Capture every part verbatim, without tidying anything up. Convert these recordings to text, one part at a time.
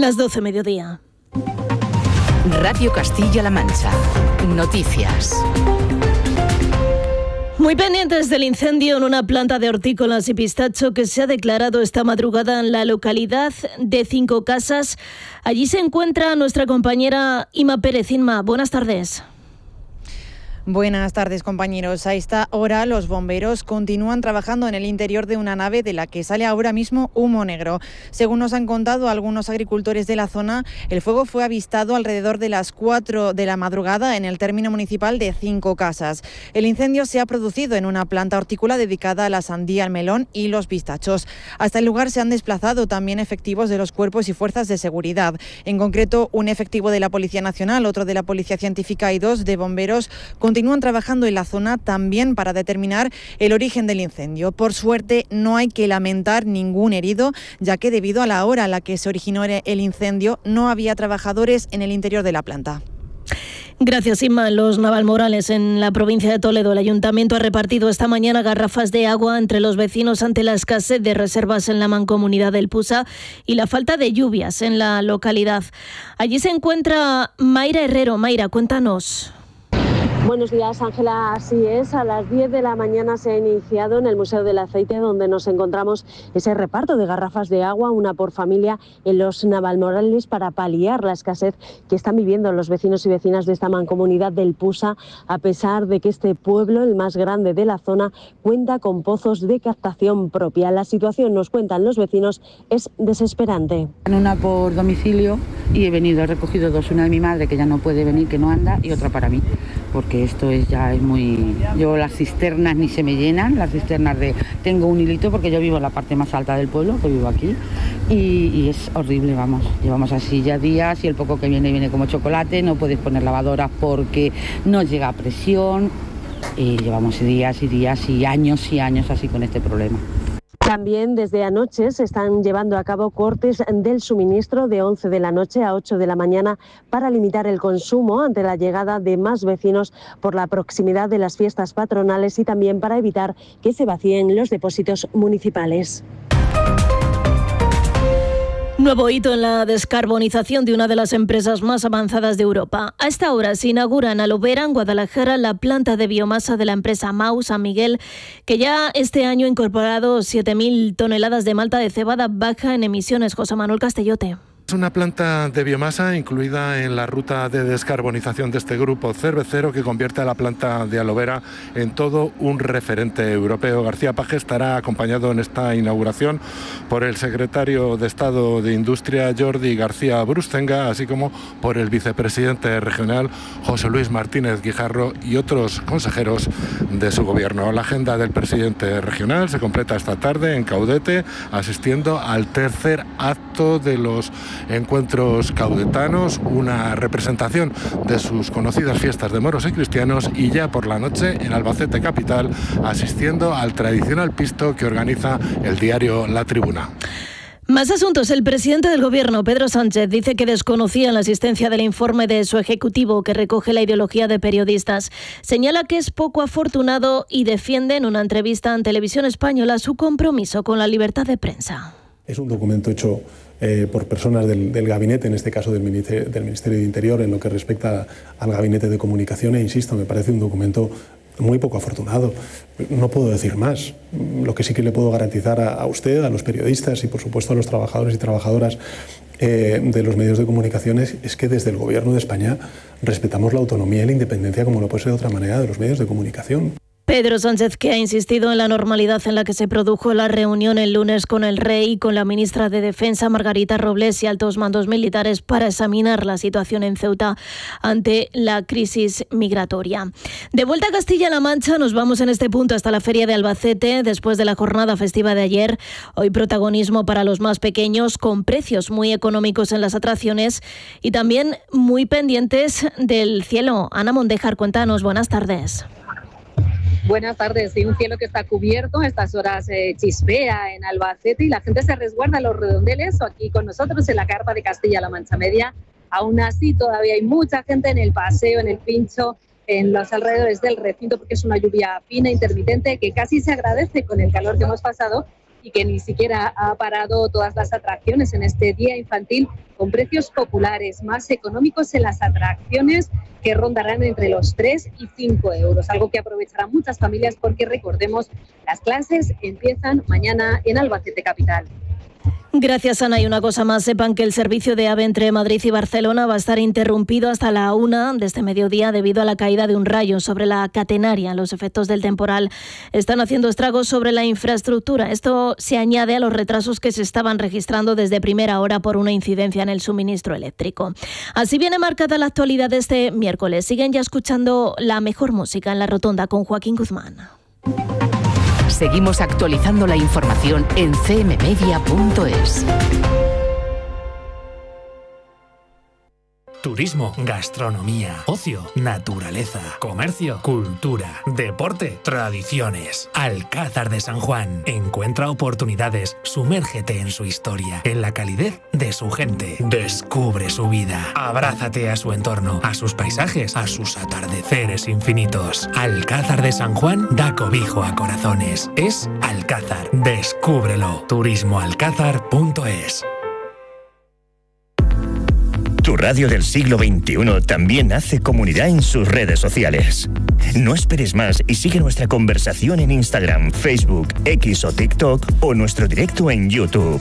Las doce mediodía. Radio Castilla-La Mancha. Noticias. Muy pendientes del incendio en una planta de hortícolas y pistacho que se ha declarado esta madrugada en la localidad de Cinco Casas. Allí se encuentra nuestra compañera Inma Pérez. Inma, buenas tardes. Buenas tardes, compañeros. A esta hora los bomberos continúan trabajando en el interior de una nave de la que sale ahora mismo humo negro. Según nos han contado algunos agricultores de la zona, el fuego fue avistado alrededor de las cuatro de la madrugada en el término municipal de Cinco Casas. El incendio se ha producido en una planta hortícola dedicada a la sandía, el melón y los pistachos. Hasta el lugar se han desplazado también efectivos de los cuerpos y fuerzas de seguridad. En concreto, un efectivo de la Policía Nacional, otro de la Policía Científica y dos de bomberos continúan trabajando en la zona también para determinar el origen del incendio. Por suerte, no hay que lamentar ningún herido, ya que debido a la hora a la que se originó el incendio, no había trabajadores en el interior de la planta. Gracias, Inma. Los Navalmorales, en la provincia de Toledo, el ayuntamiento ha repartido esta mañana garrafas de agua entre los vecinos ante la escasez de reservas en la mancomunidad del Pusa y la falta de lluvias en la localidad. Allí se encuentra Mayra Herrero. Mayra, cuéntanos. Buenos días, Ángela. Así es, a las diez de la mañana se ha iniciado en el Museo del Aceite, donde nos encontramos ese reparto de garrafas de agua, una por familia, en los Navalmorales para paliar la escasez que están viviendo los vecinos y vecinas de esta mancomunidad del Pusa, a pesar de que este pueblo, el más grande de la zona, cuenta con pozos de captación propia. La situación, nos cuentan los vecinos, es desesperante. Una por domicilio y he venido, he recogido dos, una de mi madre que ya no puede venir, que no anda, y otra para mí, porque esto es ya es muy... Yo las cisternas ni se me llenan, las cisternas de... Tengo un hilito porque yo vivo en la parte más alta del pueblo, que vivo aquí, y, y es horrible, vamos. Llevamos así ya días y el poco que viene viene como chocolate, no puedes poner lavadoras porque no llega a presión, y llevamos días y días y años y años así con este problema. También desde anoche se están llevando a cabo cortes del suministro de once de la noche a ocho de la mañana para limitar el consumo ante la llegada de más vecinos por la proximidad de las fiestas patronales y también para evitar que se vacíen los depósitos municipales. Nuevo hito en la descarbonización de una de las empresas más avanzadas de Europa. A esta hora se inaugura en Alovera, en Guadalajara, la planta de biomasa de la empresa Mau San Miguel, que ya este año ha incorporado siete mil toneladas de malta de cebada baja en emisiones. José Manuel Castellote. Es una planta de biomasa incluida en la ruta de descarbonización de este grupo cervecero que convierte a la planta de Alovera en todo un referente europeo. García Paje estará acompañado en esta inauguración por el secretario de Estado de Industria, Jordi García Brustenga, así como por el vicepresidente regional, José Luis Martínez Guijarro, y otros consejeros de su gobierno. La agenda del presidente regional se completa esta tarde en Caudete, asistiendo al tercer acto de los encuentros caudetanos, una representación de sus conocidas fiestas de moros y cristianos, y ya por la noche en Albacete capital, asistiendo al tradicional pisto que organiza el diario La Tribuna. Más asuntos. El presidente del Gobierno, Pedro Sánchez, dice que desconocía la existencia del informe de su ejecutivo que recoge la ideología de periodistas. Señala que es poco afortunado y defiende en una entrevista en Televisión Española su compromiso con la libertad de prensa. Es un documento hecho eh, por personas del, del gabinete, en este caso del Ministerio, del Ministerio de Interior, en lo que respecta al gabinete de comunicación, e insisto, me parece un documento muy poco afortunado. No puedo decir más. Lo que sí que le puedo garantizar a, a usted, a los periodistas y por supuesto a los trabajadores y trabajadoras eh, de los medios de comunicación es, es que desde el Gobierno de España respetamos la autonomía y la independencia, como no puede ser de otra manera, de los medios de comunicación. Pedro Sánchez, que ha insistido en la normalidad en la que se produjo la reunión el lunes con el rey y con la ministra de Defensa, Margarita Robles, y altos mandos militares para examinar la situación en Ceuta ante la crisis migratoria. De vuelta a Castilla-La Mancha, nos vamos en este punto hasta la Feria de Albacete, después de la jornada festiva de ayer. Hoy protagonismo para los más pequeños, con precios muy económicos en las atracciones y también muy pendientes del cielo. Ana Mondejar, cuéntanos, buenas tardes. Buenas tardes. Sí, un cielo que está cubierto, a estas horas eh, chispea en Albacete y la gente se resguarda en los redondeles o aquí con nosotros en la carpa de Castilla-La Mancha Media. Aún así, todavía hay mucha gente en el paseo, en el Pincho, en los alrededores del recinto, porque es una lluvia fina, intermitente, que casi se agradece con el calor que hemos pasado y que ni siquiera ha parado todas las atracciones en este día infantil, con precios populares más económicos en las atracciones que rondarán entre los tres y cinco euros, algo que aprovecharán muchas familias porque, recordemos, las clases empiezan mañana en Albacete capital. Gracias, Ana. Y una cosa más, sepan que el servicio de AVE entre Madrid y Barcelona va a estar interrumpido hasta la una de este mediodía debido a la caída de un rayo sobre la catenaria. Los efectos del temporal están haciendo estragos sobre la infraestructura. Esto se añade a los retrasos que se estaban registrando desde primera hora por una incidencia en el suministro eléctrico. Así viene marcada la actualidad de este miércoles. Siguen ya escuchando la mejor música en La Rotonda con Joaquín Guzmán. Seguimos actualizando la información en c m media punto es. Turismo, gastronomía, ocio, naturaleza, comercio, cultura, deporte, tradiciones. Alcázar de San Juan. Encuentra oportunidades, sumérgete en su historia, en la calidez de su gente. Descubre su vida. Abrázate a su entorno, a sus paisajes, a sus atardeceres infinitos. Alcázar de San Juan da cobijo a corazones. Es Alcázar. Descúbrelo. turismo alcázar punto es. Tu radio del siglo veintiuno también hace comunidad en sus redes sociales. No esperes más y sigue nuestra conversación en Instagram, Facebook, X o TikTok o nuestro directo en YouTube.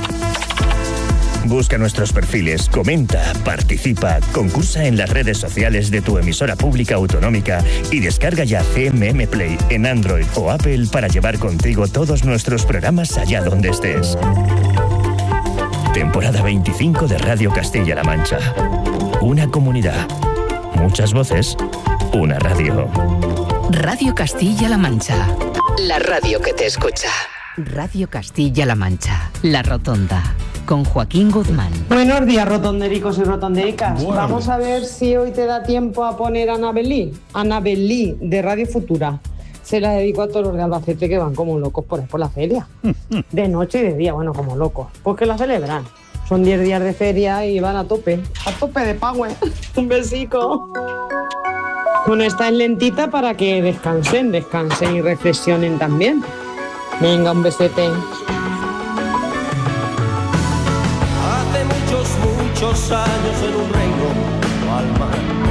Busca nuestros perfiles, comenta, participa, concursa en las redes sociales de tu emisora pública autonómica y descarga ya C M M Play en Android o Apple para llevar contigo todos nuestros programas allá donde estés. Temporada veinticinco de Radio Castilla-La Mancha. Una comunidad, muchas voces, una radio. Radio Castilla-La Mancha. La radio que te escucha. Radio Castilla-La Mancha. La Rotonda. Con Joaquín Guzmán. Buenos días, rotondericos y rotondericas. Bueno. Vamos a ver si hoy te da tiempo a poner Anabelí. Anabelí, de Radio Futura. Se la dedico a todos los de Albacete que van como locos por, por la feria. De noche y de día, bueno, como locos. Pues que la celebran. Son diez días de feria y van a tope. A tope de power. Un besico. Bueno, está en lentita para que descansen, descansen y reflexionen también. Venga, un besete. Hace muchos, muchos años en un reino al mar.